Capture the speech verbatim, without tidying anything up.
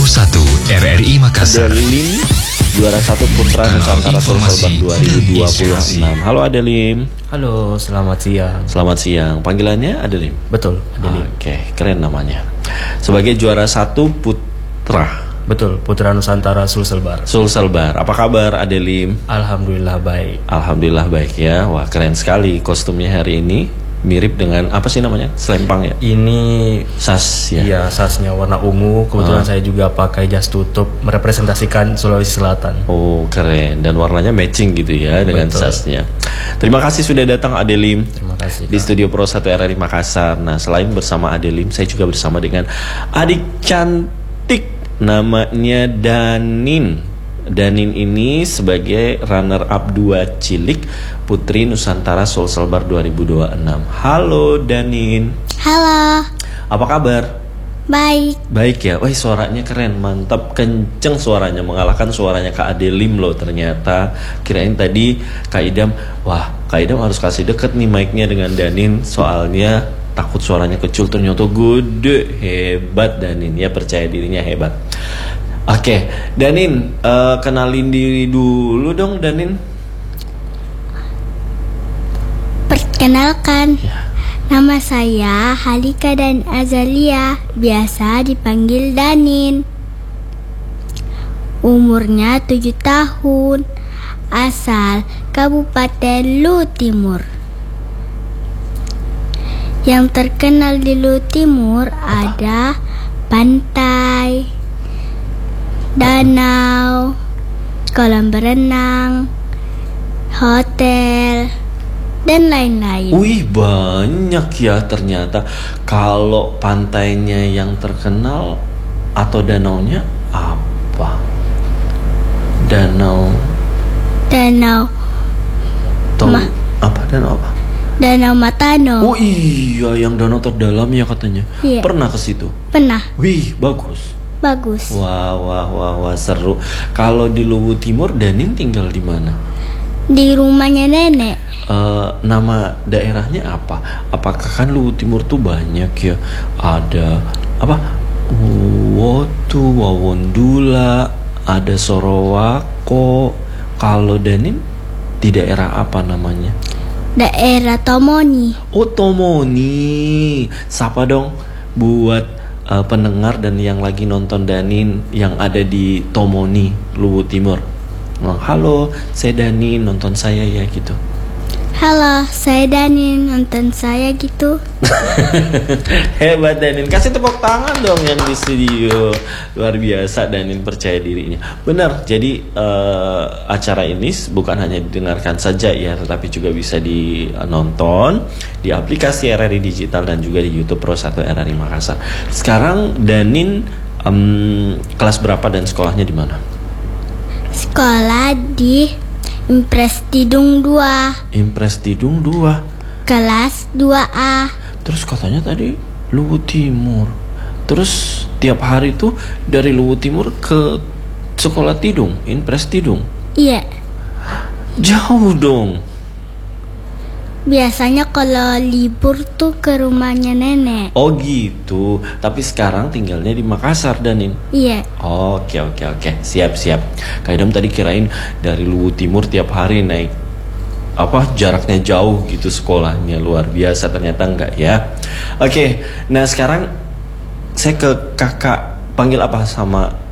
satu R R I Makassar. Adelim, juara satu Putra Nusantara Sulselbar dua ribu dua puluh enam. Halo Adelim. Halo, selamat siang. Selamat siang. Panggilannya Adelim? Betul, Adelim. Oke, keren namanya. Sebagai juara satu Putra. Betul, Putra Nusantara Sulselbar. Sulselbar. Apa kabar Adelim? Alhamdulillah baik. Alhamdulillah baik ya. Wah, keren sekali kostumnya hari ini. Mirip dengan apa sih namanya? Selempang ya? Ini sas ya. Iya, sasnya warna ungu. Kebetulan Ah. saya juga pakai jas tutup merepresentasikan Sulawesi Selatan. Oh, keren. Dan warnanya matching gitu ya dengan Betul. sasnya. Terima kasih sudah datang Adelim. Terima kasih. Di Kak. studio Pro satu R R I Makassar. Nah, selain bersama Adelim, saya juga bersama dengan adik cantik namanya Danin. Danin ini sebagai runner up dua cilik Putri Nusantara Sulselbar dua ribu dua puluh enam. Halo Danin. Halo, Apa kabar? baik. Baik ya. Wah, suaranya keren, mantap, kenceng suaranya, mengalahkan suaranya Kak Adelim loh ternyata. Kirain tadi Kak Idam, wah Kak Idam harus kasih deket nih mic-nya dengan Danin, soalnya takut suaranya kecil, ternyata gede. Hebat Danin ya, percaya dirinya hebat. Oke, Danin, eh, kenalin diri dulu dong Danin. Perkenalkan, nama saya Halika dan Azalia, biasa dipanggil Danin. Umurnya tujuh tahun, asal Kabupaten Lu Timur. Yang terkenal di Lu Timur ada pantai, danau, kolam berenang, hotel, dan lain-lain. Wih, banyak ya ternyata. Kalau pantainya yang terkenal atau danaunya apa? Danau Danau Tom, Ma- apa danau apa? Danau Matano. Oh iya, yang danau terdalam ya katanya. Iya. Pernah ke situ? Pernah, Wih, bagus. bagus. Wah, wah, wah, wah, seru. Kalau di Luwu Timur, Danin tinggal di mana? Di rumahnya nenek. Eh, nama daerahnya apa? Apakah kan Luwu Timur tuh banyak ya? Ada apa? Wotu, Wawondula, ada Sorowako. Kalau Danin di daerah apa namanya? Daerah Tomoni. Oh, Tomoni. Sapa dong buat uh, pendengar dan yang lagi nonton Danin yang ada di Tomoni, Luwu Timur. Nah, halo, saya Danin, nonton saya ya gitu. Halo, saya Danin, nonton saya gitu. Hebat Danin, kasih tepuk tangan dong yang di studio. Luar biasa Danin, percaya dirinya. Benar, jadi uh, acara ini bukan hanya didengarkan saja ya, tetapi juga bisa dinonton di aplikasi R R I Digital dan juga di YouTube Pro satu R R I Makassar. Sekarang Danin um, kelas berapa dan sekolahnya di mana? Sekolah di Impres Tidung dua, Impres Tidung dua. kelas dua A. Terus katanya tadi Luwu Timur. Terus tiap hari tuh dari Luwu Timur ke sekolah Tidung, Impres Tidung. Iya, Jauh dong. biasanya kalau libur tuh ke rumahnya nenek. Oh gitu. Tapi sekarang tinggalnya di Makassar Danin. Iya, Oke oke oke. Siap siap. Kak Idam tadi kirain dari Luwu Timur tiap hari naik apa jaraknya jauh gitu sekolahnya, luar biasa, ternyata enggak ya. Oke. Nah sekarang saya ke kakak, panggil apa sama